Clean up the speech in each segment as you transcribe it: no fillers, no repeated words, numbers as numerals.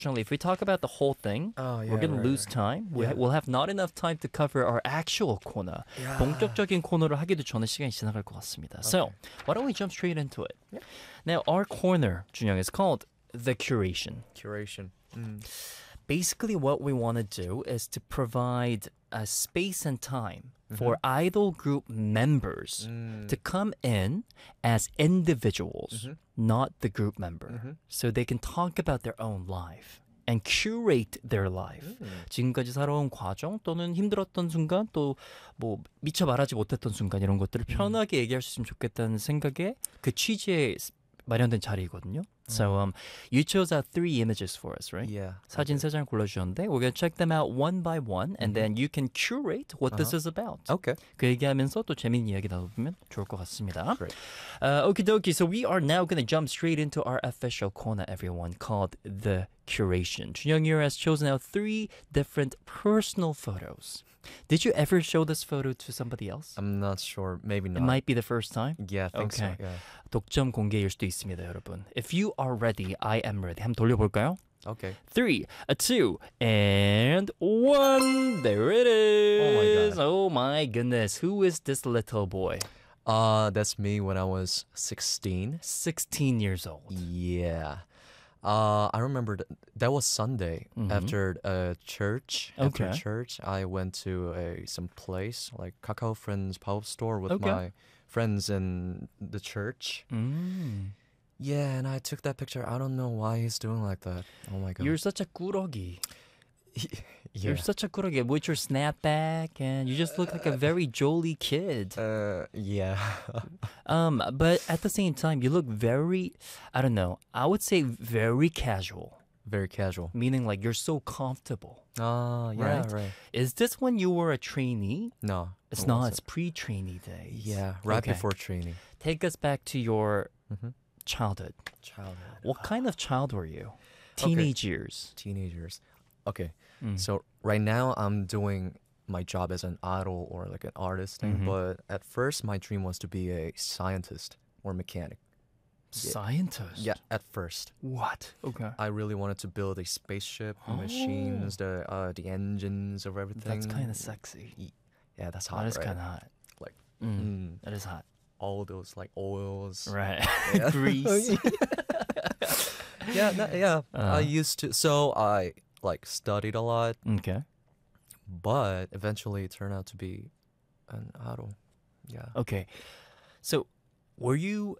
If we talk about the whole thing, Oh, yeah, we're gonna right, lose right. time. Yeah. We'll have not enough time to cover our actual 코너. Yeah. 본격적인 코너를 하기도 전에 시간이 지나갈 것 같습니다. So, why don't we jump straight into it? Yeah. Now, our corner, 준영, is called The Curation. Curation. Basically, what we want to do is to provide a space and time for idol group members to come in as individuals, not the group member. So they can talk about their own life and curate their life. 지금까지 살아온 과정 또는 힘들었던 순간 또 뭐 미처 말하지 못했던 순간 이런 것들을 편하게 얘기할 수 있으면 좋겠다는 생각에 그 취지에 마련된 자리이거든요. So you chose out 3 images for us, right? Yeah. 사진 3장 골라주셨는데 we're going to check them out one by one and then you can curate what this is about. Okay. 그 얘기하면서 또 재밌는 이야기 나눠보면 좋을 것 같습니다. Great. Okie dokie, so we are now going to jump straight into our official corner, everyone, called The Curation. 준영이 has chosen out 3 different personal photos. Did you ever show this photo to somebody else? I'm not sure. Maybe It not. might be the first time. Yeah, I think Okay. so. Yeah. 독점 공개일 수도 있습니다, 여러분. If you are ready, I am ready. 한번 돌려볼까요? Okay. 3, 2, and 1. There it is. God. Oh my goodness. Who is this little boy? That's me when I was 16. 16 years old. Yeah. I remember that was Sunday after church. After Okay. church, I went to some place like Kakao Friends Pop Store with Okay. my friends in the church. Yeah, and I took that picture. I don't know why he's doing like that. Oh my god. You're such a 꾸러기. yeah. You're such a 꾸러기 with your snapback, and you just look like a very jolly kid. Yeah. But at the same time, you look very, I don't know, I would say very casual. Very casual. Meaning like you're so comfortable. Yeah, Right? right. Is this when you were a trainee? No. It's it not. wasn't. It's pre-trainee days. Yeah, right Okay. before training. Take us back to your childhood. Childhood. What kind of child were you? Teenage years. Teenagers. Okay. So right now I'm doing my job as an idol or like an artist thing, but at first my dream was to be a scientist or mechanic. Scientist. Yeah, at first. What? Okay. I really wanted to build a spaceship, the machines, the engines of everything. That's kind of sexy. Yeah, that's hot. That is right? kind of hot. Like That is hot. all those like oils. Right. Grease. Yeah. I used to. So I like studied a lot, Okay. but eventually it turned out to be an idol. Yeah. Okay. So, were you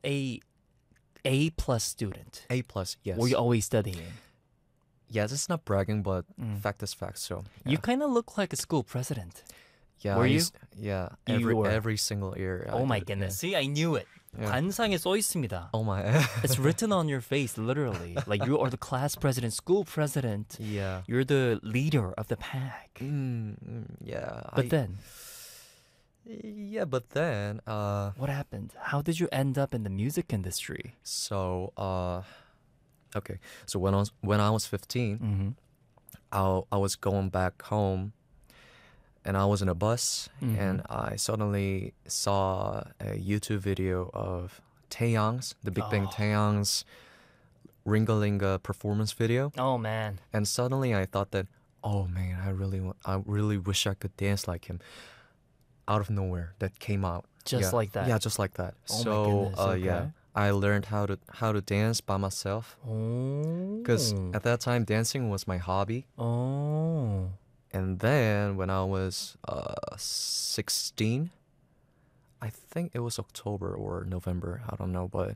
A plus student? A plus, yes. Were you always studying? Yes, it's not bragging, but fact is fact. So You kind of look like a school president. yeah, were I you? Yeah, You were. every single year. Oh I my did, goodness. See, I knew it. Yeah. 관상에 써 있습니다. Yeah. Oh my. It's written on your face, literally. Like you are the class president, school president. yeah. You're the leader of the pack. Yeah. But then, Yeah, but then. what happened? How did you end up in the music industry? So. Okay. So when I was 15, I was going back home. And I was in a bus, and I suddenly saw a YouTube video of Taeyang's, the Big Bang Taeyang's Ringalinga performance video. Oh man. And suddenly I thought that, oh man, I really wish I could dance like him. Out of nowhere, that came out. Just Yeah. like that? Yeah, just like that. Oh my so, goodness, okay. yeah, I learned how to dance by myself. Oh. Because at that time, dancing was my hobby. Oh. And then when I was 16, I think it was October or November, I don't know, but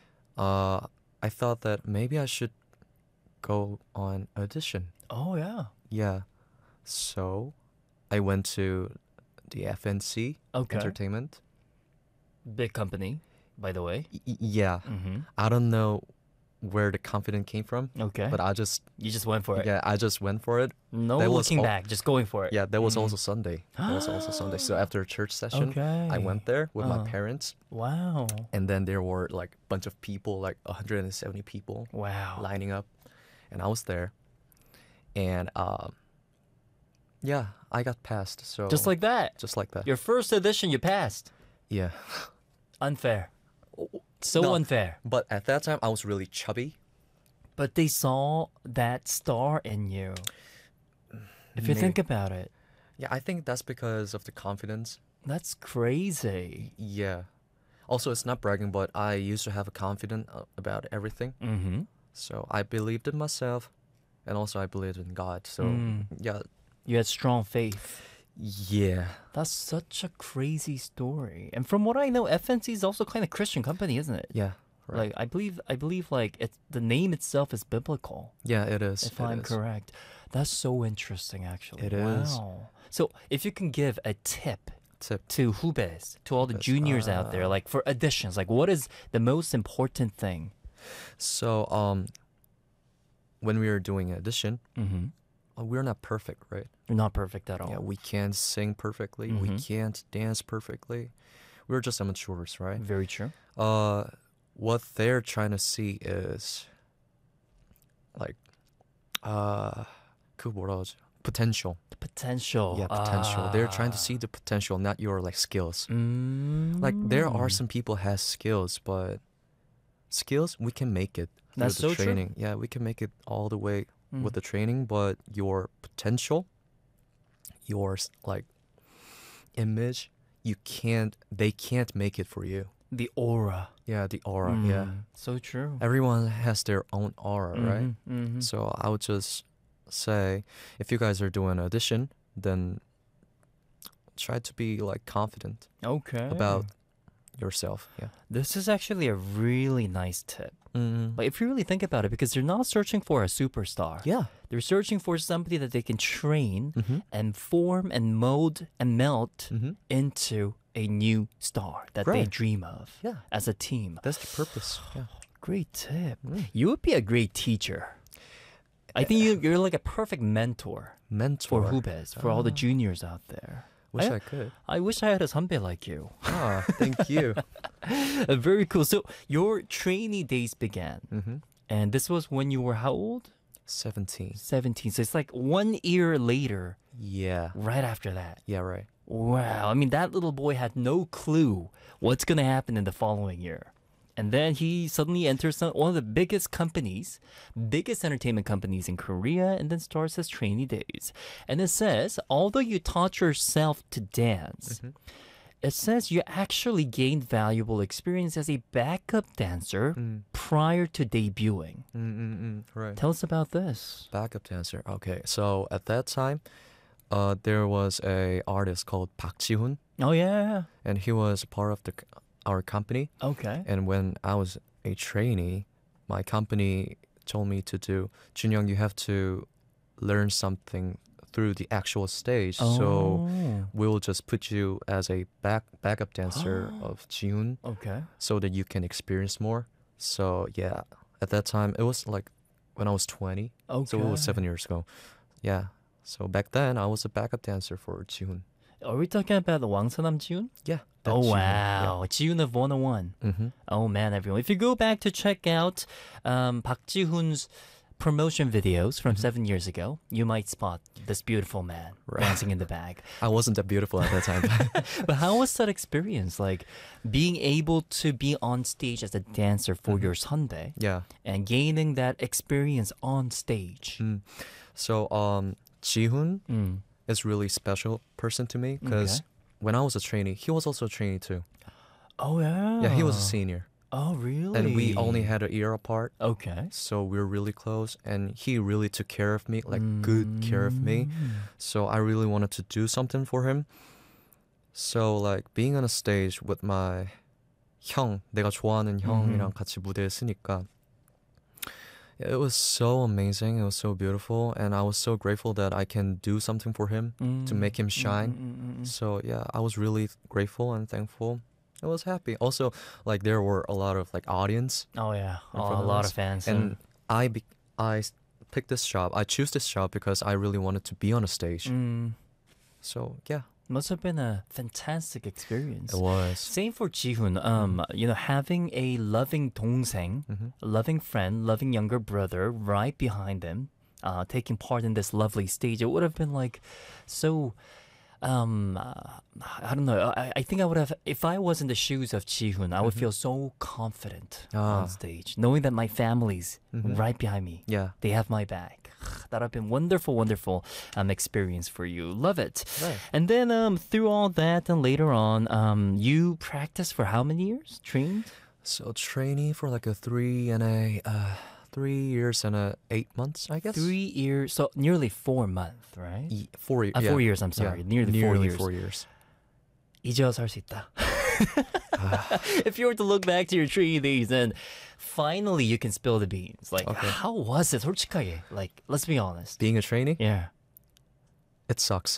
I thought that maybe I should go on audition. Oh yeah. Yeah. So I went to the FNC Okay. Entertainment. Big company, by the way. Yeah. I don't know where the confidence came from. Okay. But I just You just went for it. I just went for it. No That was looking all- back, just going for it. Yeah, that was also Sunday. That was also Sunday. So after a church session, Okay. I went there with my parents. Wow. And then there were like a bunch of people, like 170 people Wow. lining up. And I was there. And yeah, I got passed. So Just like that. Just like that. Your first audition, you passed. Yeah. Unfair. So No, unfair. But at that time, I was really chubby. But they saw that star in you. If you May- think about it, Yeah, I think that's because of the confidence. that's crazy. Yeah. Also, it's not bragging, but I used to have a confidence about everything. Mm-hmm. So I believed in myself, and also I believed in God. So yeah, You had strong faith. yeah, That's such a crazy story. And from what I know, FNC is also kind of Christian company, isn't it? yeah. Right. Like I believe like it's the name itself is biblical. Yeah, it is. If it I'm is. correct. That's so interesting, actually. It is. Wow. So if you can give a tip Tip. to hubes, to all the Hubes, juniors out there, like for additions, like what is the most important thing? So when we are doing audition, Mm-hmm. we're not perfect, right? You're not perfect at all. Yeah, we can't sing perfectly. We can't dance perfectly. We're just amateurs, right? Very true. What they're trying to see is like 그 뭐라 하지? Potential. The potential. Yeah, potential. They're trying to see the potential, not your like skills. Mm. Like there are some people has skills, but skills we can make it through That's the so true. training. Yeah, we can make it all the way with the training, but your potential, your like image, they can't make it for you. The aura. Yeah, the aura. Yeah. So true. Everyone has their own aura, right? Mm-hmm. So I would just say if you guys are doing an audition, then try to be like confident Okay. about yourself. Yeah. This is actually a really nice tip. Like if you really think about it, because they're not searching for a superstar. Yeah. They're searching for somebody that they can train Mhm. and form and mold and melt Mhm. into a new star that they Right. dream of Yeah. as a team. That's the purpose. Yeah. Great tip. You would be a great teacher. I think you're like a perfect mentor for Mentor. hubes, for all the juniors out there. Wish I could. I wish I had a 선배 like you. Ah, thank you. Very cool. So your trainee days began, and this was when you were how old? 17. 17. So it's like 1 year later, Yeah. right after that. Yeah, right. Wow. I mean, that little boy had no clue what's going to happen in the following year. And then he suddenly enters one of the biggest companies, biggest entertainment companies in Korea, and then starts his trainee days. And it says, although you taught yourself to dance, it says you actually gained valuable experience as a backup dancer prior to debuting. Right. Tell us about this. Backup dancer. Okay. So at that time, there was a artist called Park Ji-hoon, Oh, yeah. and he was part of our company. Okay. And when I was a trainee, my company told me to do, Junyoung, you have to learn something through the actual stage. So we'll just put you as a backup dancer of Jihoon Okay. so that you can experience more. So yeah, at that time, it was like when I was 20. Okay. So it was 7 years ago. Yeah. So back then, I was a backup dancer for Jihoon. Are we talking about the Wangsanam Jihoon? Yeah. Oh, wow. Jihoon of 101. Mm-hmm. Oh, man, everyone. If you go back to check out Park Ji-hoon's promotion videos from 7 years ago, you might spot this beautiful man dancing in the bag. I wasn't that beautiful at that time. But how was that experience? Like being able to be on stage as a dancer for your Sunday Yeah. and gaining that experience on stage. So Jihoon is really special person to me because when I was a trainee, he was also a trainee too. Oh, yeah. Yeah, he was a senior. Oh, really? And we only had a year apart. Okay. So we were really close and he really took care of me, like good care of me. So I really wanted to do something for him. So like being on a stage with my 형, 내가 좋아하는 형이랑 같이 무대에 서니까 it was so amazing. It was so beautiful. And I was so grateful that I can do something for him to make him shine. So yeah, I was really grateful and thankful. I was happy. Also, like there were a lot of like audience. Oh, yeah. in Oh, front a of lot us. of fans. And I picked this job. I choose this job because I really wanted to be on a stage. So yeah, Must have been a fantastic experience. it was. Same for Jihoon. You know, having a loving 동생, a loving friend, loving younger brother right behind him, taking part in this lovely stage, it would have been like so I don't know. I think I would have, if I was in the shoes of Jihoon, I would feel so confident Ah. on stage, knowing that my family's right behind me. Yeah. They have my back. That would have been wonderful, wonderful experience for you. Love it. Right. And then through all that, and later on, you practiced for how many years? Trained? So training for like a 3 years and 8 months, I guess. 3 years, so nearly 4 months, right? 4 years. 4 years, I'm sorry. Yeah. Nearly 4 years. 4 years. 이제 와서 할 수 있다. If you were to look back to your training days, and finally you can spill the beans. Like, Okay. how was it? 솔직하게. Like, let's be honest. Being a trainee, Yeah. it sucks.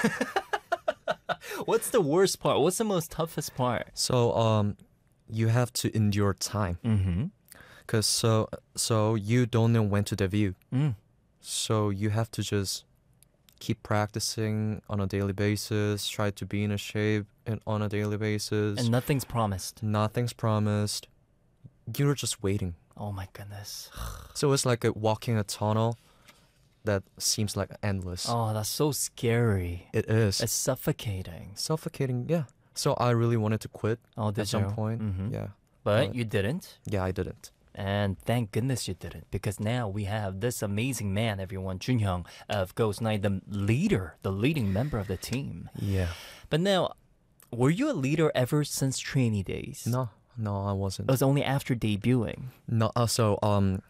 What's the worst part? What's the most toughest part? So you have to endure time. Mm-hmm. Cause so you don't know when to debut. Mm. So you have to just keep practicing on a daily basis. Try to be in a shape on a daily basis. And nothing's promised. Nothing's promised. You're just waiting. Oh my goodness. So it's like walking a tunnel that seems like endless. Oh, that's so scary. It is It's suffocating. suffocating. Yeah. So I really wanted to quit Oh, did at some you? point. Mhm. Yeah. But you didn't. Yeah, I didn't. And thank goodness you didn't, because now we have this amazing man, everyone, Junhyung of Ghost Night, the leader, the leading member of the team. Yeah. But now, were you a leader ever since trainee days? No, I It wasn't. was only after debuting. No. So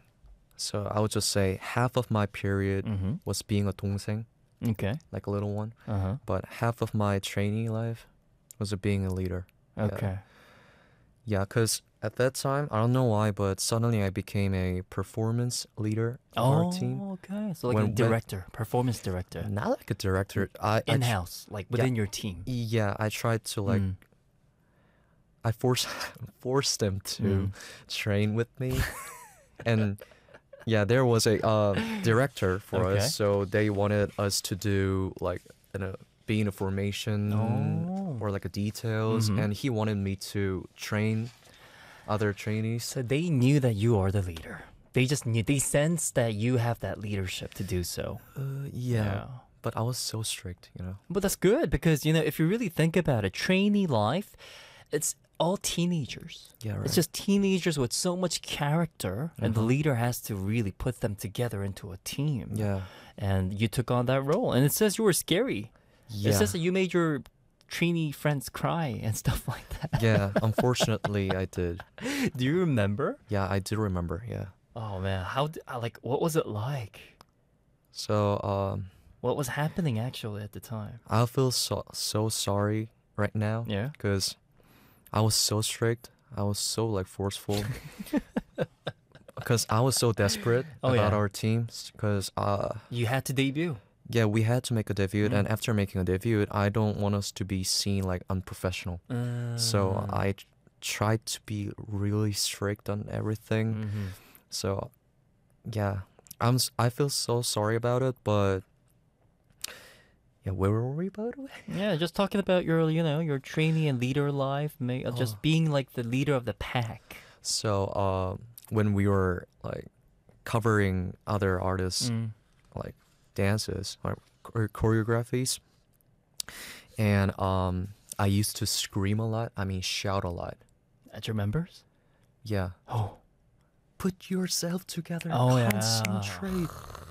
I would just say half of my period Mm-hmm. was being a 동생, Okay. like a little one, Uh-huh. but half of my trainee life was being a leader. Okay. Yeah, because at that time, I don't know why, but suddenly I became a performance leader of our team. Okay. So like a When- director, performance director. Not like a director. I In-house, like within your team. yeah, I tried to like Mm. I forced them to train with me, and yeah, there was a director for Okay. us, so they wanted us to do like be in a formation Oh. or like a details, Mhm. and he wanted me to train other trainees. So they knew that you are the leader. They just knew, they sensed that you have that leadership to do so. Yeah, but I was so strict, you know. But that's good because, if you really think about it, trainee life, it's all teenagers. Yeah, right. It's just teenagers with so much character, and the leader has to really put them together into a team. Yeah, And you took on that role. And it says you were scary. yeah, It says that you made your trainee friends cry and stuff like that. yeah. Unfortunately, I did. Do you remember? Yeah, I do remember. Yeah. Oh man, what was it like? So What was happening actually at the time? I feel so sorry right now. Yeah. Because I was so strict. I was so like forceful. Because I was so desperate Oh, about yeah. our teams. Because You had to debut. yeah, we had to make a debut, Mm. and after making a debut, I don't want us to be seen like unprofessional. So I tried to be really strict on everything. Mhm. So yeah, I feel so sorry about it, but yeah, where were we by the way? Yeah, just talking about your trainee and leader life, just being like the leader of the pack. So when we were like covering other artists Mm. like dances or choreographies, and I used to scream a lot. I mean, shout a lot. At your members? Yeah. Oh. Put yourself together. Oh, yeah. Concentrate.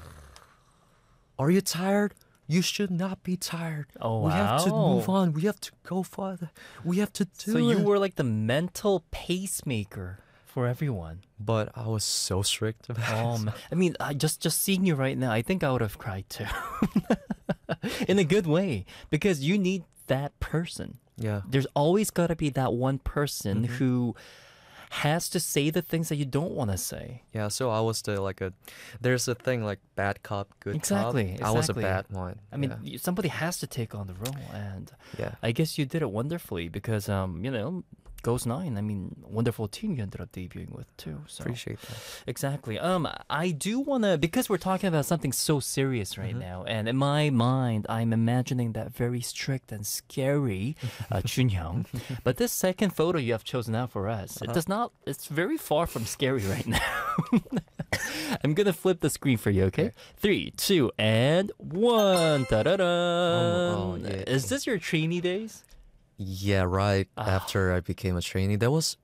Are you tired? You should not be tired. Oh, We have to wow. move on. We have to go farther. We have to do So you it. were like the mental pacemaker for everyone. But I was so strict about it. Man. I mean, just seeing you right now, I think I would have cried too. In a good way, because you need that person. Yeah. There's always got to be that one person Mm-hmm. who has to say the things that you don't want to say. Yeah, so I was there's a thing like bad cop, good Exactly, cop. I was a exactly. bad one. I mean, somebody has to take on the role, and yeah. I guess you did it wonderfully because, Ghost 9. I mean, wonderful team you ended up debuting with too. So Appreciate that. exactly. I do want to, because we're talking about something so serious right now, and in my mind, I'm imagining that very strict and scary Junyoung. But this second photo you have chosen out for us, it does not. It's very far from scary right now. I'm gonna flip the screen for you. Okay, 3, 2, and 1. Da-da-da. Yeah. Is this your trainee days? Yeah, right after I became a trainee. That was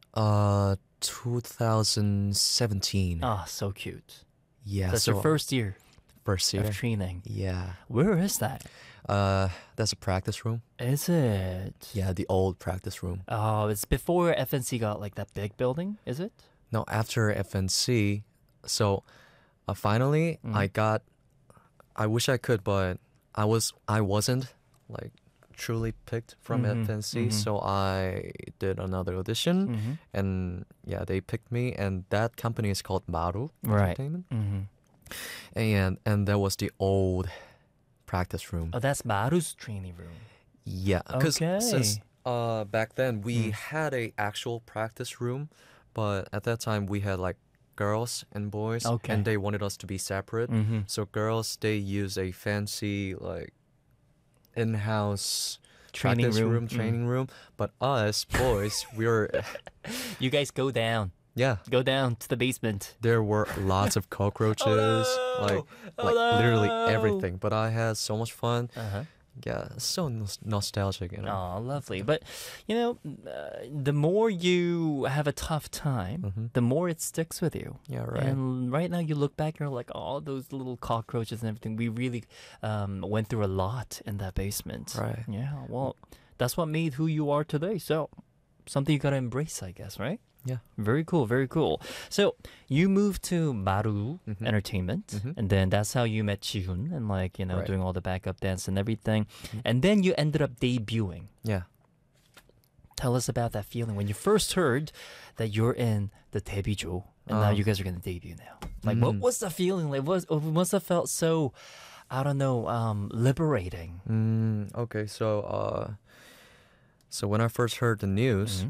2017. Ah, so cute. Yeah, That's so your first year first year. of training. Yeah. Where is that? That's a practice room. Is it? Yeah, the old practice room. Oh, it's before FNC got like that big building, is it? No, after FNC. So finally I wish I could, but I wasn't like truly picked from FNC, so I did another audition, and yeah, they picked me, and that company is called Maru Right. Entertainment, and that was the old practice room. Oh, that's Maru's training room. Yeah, because Okay. since back then we had a actual practice room, but at that time we had like girls and boys, Okay. and they wanted us to be separate. So girls, they use a fancy like in-house Training practice room. training room, but us boys, we were You guys go down. yeah. Go down to the basement. There were lots of cockroaches, like literally everything. But I had so much fun. Uh-huh. Yeah, so nostalgic, you know. Oh, lovely. But, you know, the more you have a tough time, the more it sticks with you. Yeah, right. And right now you look back, you're like, oh, those little cockroaches and everything. We really went through a lot in that basement. Right. Yeah, well, that's what made who you are today. So, something you got to embrace, I guess, right? Yeah. Very cool, very cool. So you moved to Maru Entertainment, and then that's how you met Jihoon and like, you know, Right. doing all the backup dance and everything. And then you ended up debuting. Yeah. Tell us about that feeling when you first heard that you're in the 데뷔조 and now you guys are going to debut now. Like, what was the feeling? Like, it must have felt so, I don't know, liberating. Okay, so when I first heard the news,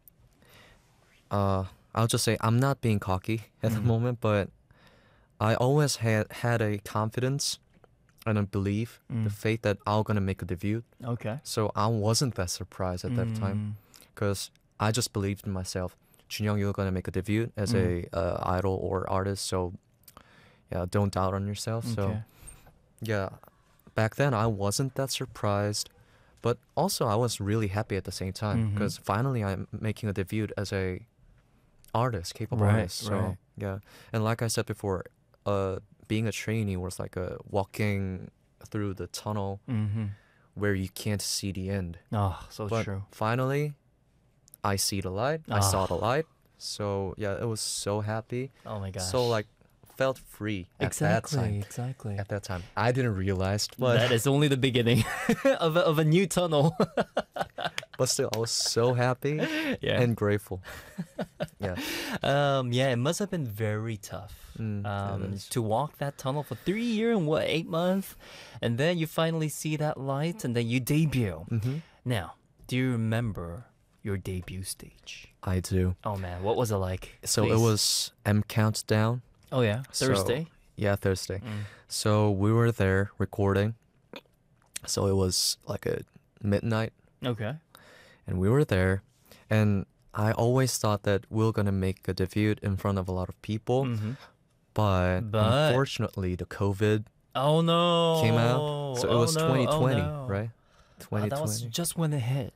I'll just say I'm not being cocky at the moment, but I always had a confidence and a belief, the faith that I'm gonna make a debut. Okay. So I wasn't that surprised at that time, because I just believed in myself. Junyoung, you're gonna make a debut as a idol or artist, so yeah, don't doubt on yourself. So Okay. yeah, back then I wasn't that surprised, but also I was really happy at the same time, because finally I'm making a debut as a artist, capable Right, artist. So right. yeah, and like I said before, being a trainee was like a walking through the tunnel where you can't see the end. Oh, so But true. finally, I see the light. I saw the light. So yeah, it was so happy. Oh my gosh. So like felt free at that time. Exactly. At that time, I didn't realize, but That is only the beginning of a new tunnel. but still, I was so happy Yeah. and grateful. Yeah. Yeah, it must have been very tough it is. to walk that tunnel for 3 years and 8 months, and then you finally see that light, and then you debut. Now, do you remember your debut stage? I do. Oh man, what was it like? So it Please. was M Countdown. Oh yeah, So- Thursday. Yeah, Thursday. So we were there recording. So it was like a midnight, Okay. and we were there, and I always thought that we were gonna make a debut in front of a lot of people, but But- unfortunately the COVID Oh no. came out. So it Oh, was no. 2020, Oh, no. right? Oh, 2020. that was just when it hit.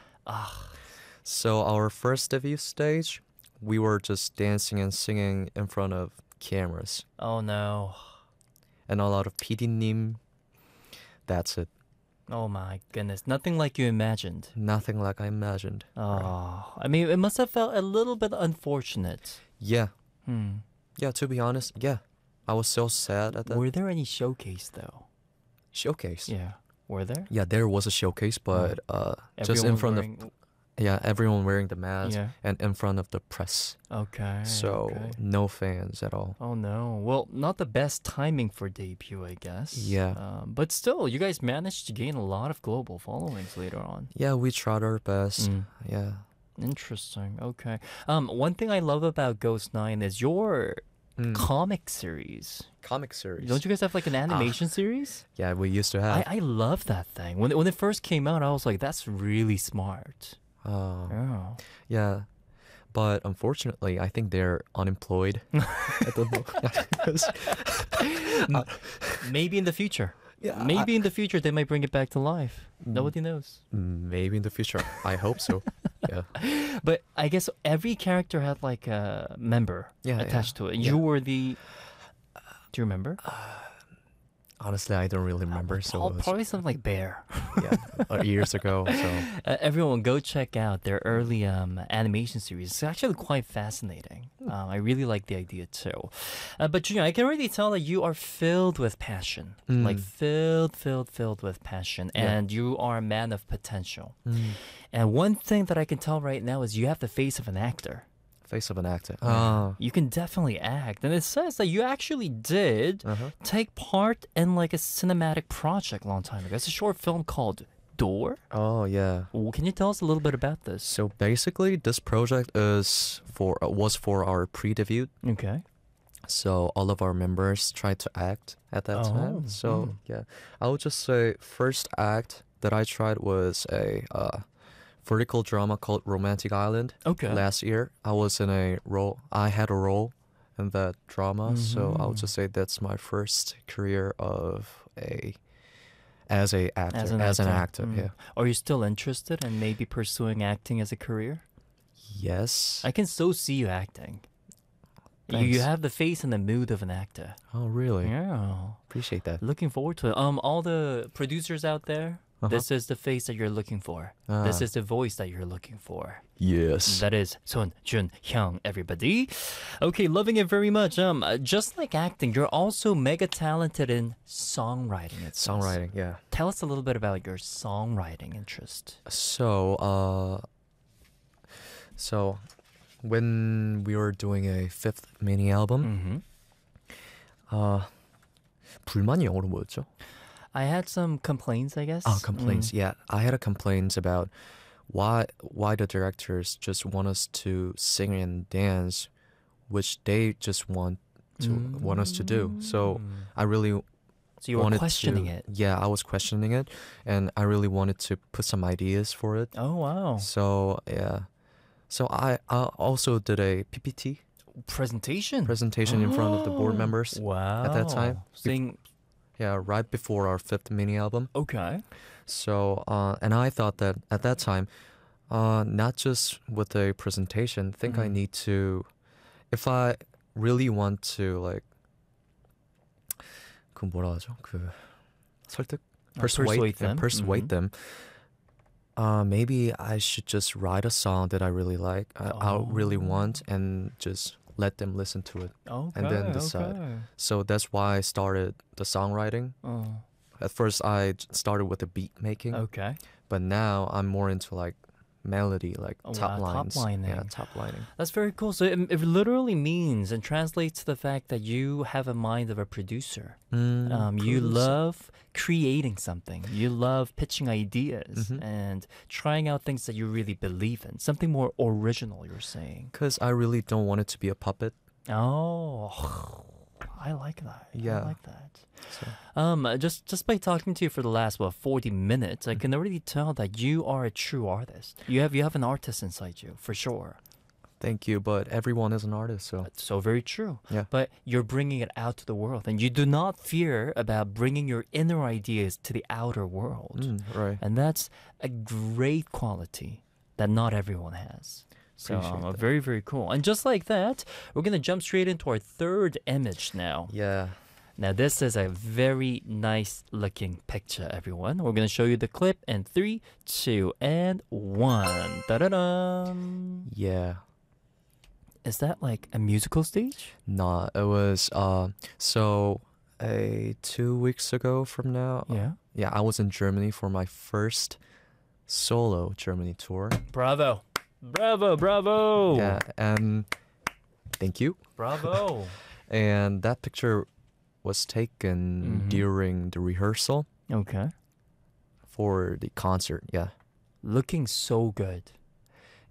So our first debut stage, we were just dancing and singing in front of cameras Oh no. and a lot of PD님. That's it. Oh my goodness. Nothing like you imagined. Nothing like I imagined. Oh, I mean, it must have felt a little bit unfortunate. Yeah. Hmm. Yeah, to be honest, yeah. I was so sad at that Were there any showcase though? showcase. Yeah. Were there? Yeah, there was a showcase, but just in Everyone front wearing... of everyone wearing the mask Yeah. and in front of the press. Okay. So okay. no fans at all. Oh no. Well, not the best timing for debut, I guess. Yeah. But still, you guys managed to gain a lot of global followings later on. Yeah, we tried our best. Yeah. Interesting. Okay. One thing I love about Ghost Nine is your comic series. Comic series. Don't you guys have like an animation series? Yeah, we used to have. I love that thing. When it first came out, I was like, that's really smart. Yeah. Yeah, but unfortunately, I think they're unemployed at the moment. Maybe in the future. Yeah, Maybe in the future they might bring it back to life. Nobody knows. Maybe in the future. I hope so. Yeah. But I guess every character had like a member Yeah, attached yeah. to it. Yeah. You were the. Do you remember? Honestly, I don't really remember. So it was, Probably something like Bear. yeah, years ago. So Everyone, go check out their early animation series. It's actually quite fascinating. I really like the idea too. But Junior, I can really tell that you are filled with passion, like filled with passion, Yeah. and you are a man of potential. And one thing that I can tell right now is you have the face of an actor. face of an actor. You can definitely act, and it says that you actually did Uh-huh. take part in like a cinematic project a long time ago. It's a short film called Door. Oh yeah. Well, can you tell us a little bit about this? So basically, this project was for our pre-debut. Okay. So all of our members tried to act at that Oh, time. So yeah, I would just say first act that I tried was a vertical drama called Romantic Island. Okay. Last year, I was in a role. I had a role in that drama. So I would just say that's my first career as an actor. Yeah. Are you still interested in maybe pursuing acting as a career? Yes. I can so see you acting. You Thanks. have the face and the mood of an actor. Oh really? Yeah. Appreciate that. Looking forward to it. All the producers out there, this is the face that you're looking for. This is the voice that you're looking for. Yes. That is Son Jun Hyung, everybody. Okay, loving it very much. Just like acting, you're also mega talented in songwriting. It says. Songwriting. Yeah. Tell us a little bit about your songwriting interest. So when we were doing a fifth mini album, 불만이 영어로 뭐였죠? I had some complaints, I guess. Oh, complaints. Yeah, I had a complaints about why the directors just want us to sing and dance, which they just want us to do. So I really So you were wanted questioning to, it. Yeah, I was questioning it, and I really wanted to put some ideas for it. Oh wow! So yeah, so I also did a PPT Presentation. presentation in front of the board members. Wow. at that time. Sing. Yeah, right before our fifth mini album. Okay. So and I thought that at that time, not just with a presentation, I think I need to, if I really want to like, 그 뭐라 하죠? 그 설득, persuade them. persuade them. Maybe I should just write a song that I really like, I really want, and just let them listen to it, Okay. and then decide. Okay. So that's why I started the songwriting. Oh. At first, I started with the beat making, Okay. but now I'm more into like melody, like Oh, top wow, lines. top-lining. Yeah, top lining. That's very cool. So it literally means and translates to the fact that you have a mind of a producer. You love creating something. You love pitching ideas and trying out things that you really believe in. Something more original, you're saying. Because I really don't want it to be a puppet. Oh, I like that. Yeah. I like that. So. Just by talking to you for the last 40 minutes, I can already tell that you are a true artist. You have an artist inside you for sure. Thank you, but everyone is an artist, so That's so very true. Yeah. But you're bringing it out to the world, and you do not fear about bringing your inner ideas to the outer world. right. And that's a great quality that not everyone has. So Appreciate that. very, very cool. And just like that, we're going to jump straight into our third image now. Yeah. Now, this is a very nice looking picture, everyone. We're going to show you the clip in 3, 2, and 1. Da-da-da! Yeah. Is that like a musical stage? Nah, it was so 2 weeks ago from now. Yeah. I was in Germany for my first solo Germany tour. Bravo. Bravo, bravo. Yeah, and thank you. Bravo. And that picture was taken during the rehearsal Okay. for the concert. Yeah. Looking so good.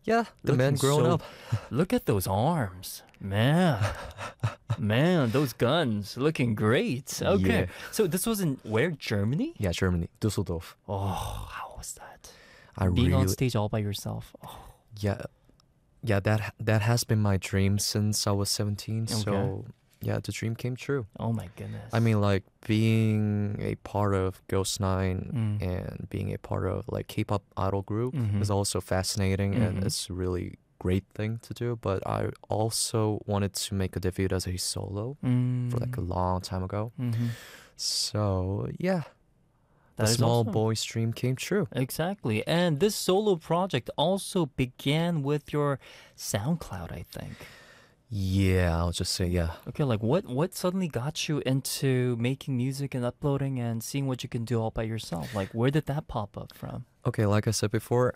Yeah, the Looking man grown so- up. Look at those arms, man. Man, those guns looking great. Okay, Yeah. so this was in where? Germany? Yeah, Germany, Düsseldorf. Oh, how was that? I Being on really, stage all by yourself. Oh, yeah, yeah. That has been my dream since I was 17. So yeah, the dream came true. oh my goodness. I mean, like being a part of Ghost Nine Mm. and being a part of like K-pop idol group Mhm. is also fascinating and Mhm. it's a really great thing to do. But I also wanted to make a debut as a solo for like a long time ago. Mhm. So yeah, That the is small awesome. boy's dream came true. Exactly. And this solo project also began with your SoundCloud, I think. Yeah, I'll just say yeah. Okay, like what suddenly got you into making music and uploading and seeing what you can do all by yourself? Like where did that pop up from? Okay, like I said before,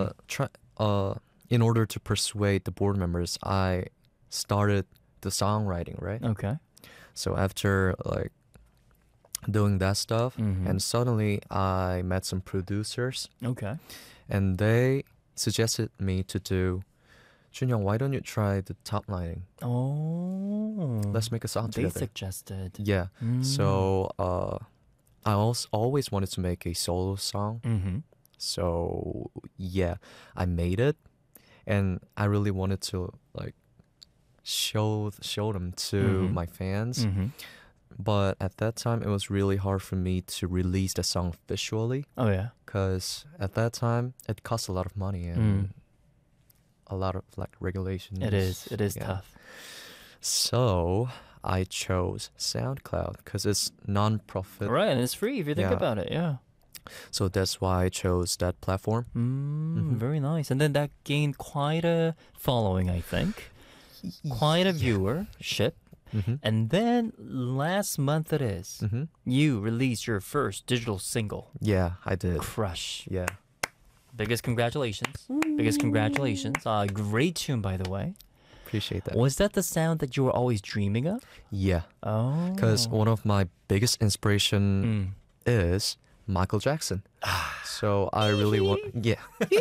in order to persuade the board members, I started the songwriting, right? Okay. So after like doing that stuff, Mhm. and suddenly I met some producers, Okay. and they suggested me to do, Junyoung, why don't you try the top lining? Oh. Let's make a song They together. suggested. Yeah. So I also always wanted to make a solo song. Mhm. So yeah, I made it, and I really wanted to like show them to Mhm. my fans. Mhm. But at that time, it was really hard for me to release the song visually Oh yeah. because at that time it cost a lot of money and a lot of like regulations. It is. It is Yeah. tough. So I chose SoundCloud because it's non-profit. Right, and it's free if you think Yeah. about it. Yeah. So that's why I chose that platform. Very nice. And then that gained quite a following, I think. Quite a viewership. Mm-hmm. And then last month it is, Mm-hmm. you released your first digital single, Yeah, I did. Crush. Yeah. Biggest congratulations. Biggest congratulations. Great tune, by the way. Appreciate that. Was that the sound that you were always dreaming of? Yeah. Oh. Because one of my biggest inspiration Mm. is Michael Jackson. So I really want, yeah.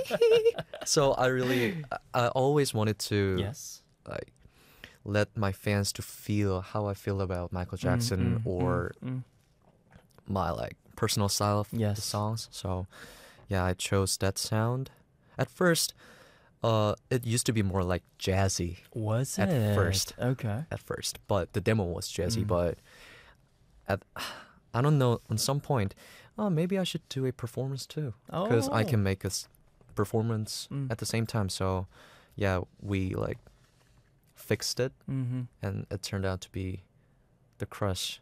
So I always wanted to Yes. like let my fans to feel how I feel about Michael Jackson or my like personal style of the Yes. songs. So yeah, I chose that sound. At first, it used to be more like jazzy Was At it? first. Okay. at first, but the demo was jazzy. But at I don't know, on some point, oh, maybe I should do a performance too, because I Oh. can make a performance Mm. at the same time. So yeah, we like fixed it, Mm-hmm. and it turned out to be the Crush,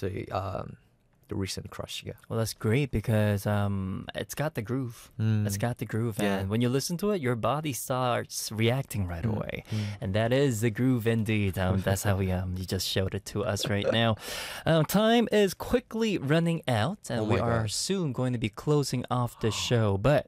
the recent Crush. Yeah. Well, that's great because it's got the groove. It's got the groove, Yeah. and when you listen to it, your body starts reacting right away, and that is the groove indeed. That's how you just showed it to us right now. Time is quickly running out, and Oh we my are God. soon going to be closing off the show. But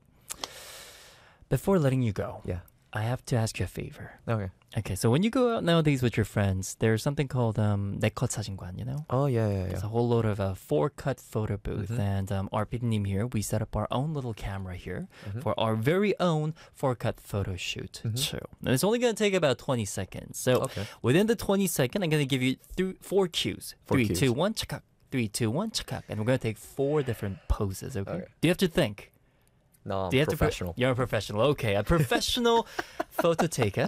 before letting you go, Yeah. I have to ask you a favor. Okay. Okay, so when you go out nowadays with your friends, there's something called 내컷 사진관, you know? Oh yeah, yeah, It's yeah. a whole load of four-cut photo booth, Mhm. and our PD님 here, we set up our own little camera here Mhm. for our very own four-cut photo shoot too. And it's only going to take about 20 seconds. So Okay. within the 20-second, I'm going to give you four cues. Four 3, cues. 2, 1, chakak. 3, 2, 1, chakak. And we're going to take 4 different poses, okay? Okay. Do you have to think? No, I'm Do you have professional. You're a professional. Okay, a professional photo taker.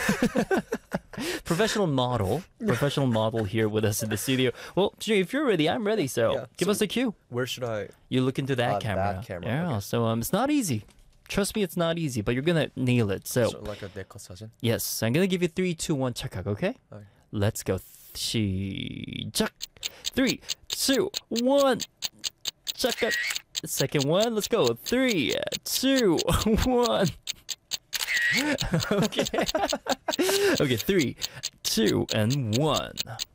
Professional model here with us in the studio. Well, Jay, if you're ready, I'm ready. So Yeah, give so- us a cue. Where should I? You look into that That camera. camera, Yeah. okay. So it's not easy. Trust me, it's not easy, but you're gonna nail it. So So like a 내컷 사진? yes, I'm gonna give you 3, 2, 1, 착각. Okay. Okay. Let's go. 시작. 3, 2, 1. 착각. Second one. Let's go. 3, 2, 1. Okay. Okay. 3, 2, and 1.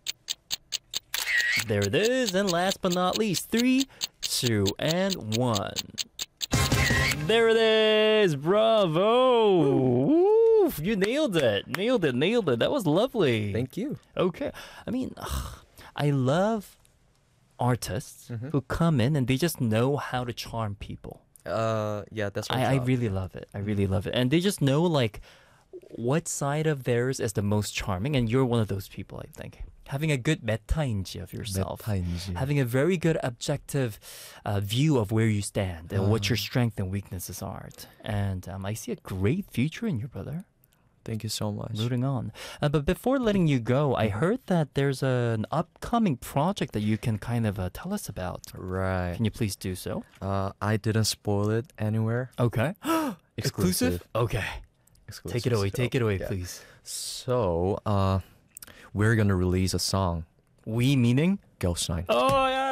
There it is. And last but not least, 3, 2, and 1. There it is. Bravo. Woo. You nailed it. Nailed it. Nailed it. That was lovely. Thank you. Okay. I mean, I love artists who come in and they just know how to charm people. Yeah, that's my I job. really love it. I really love it. And they just know like what side of theirs is the most charming, and you're one of those people, I think. Having a good 메타인지 of yourself. 메타인지. Having a very good objective view of where you stand and what your strengths and weaknesses are. And I see a great future in you, brother. Thank you so much. Rooting on. But before letting you go, I heard that there's an upcoming project that you can kind of tell us about. Right. Can you please do so? I didn't spoil it anywhere. Okay. Exclusive. Okay. Exclusive. Take it away. Take it away, Yeah. please. So, we're gonna release a song, We meaning? Girls Night. Oh, yeah.